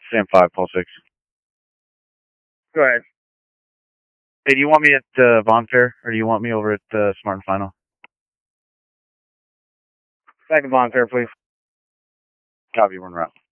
Sam 5, Paul 6. Go ahead. Hey, do you want me at Von Fair, or do you want me over at Smart and Final? Back to Von Fair, please. Copy, we're en route.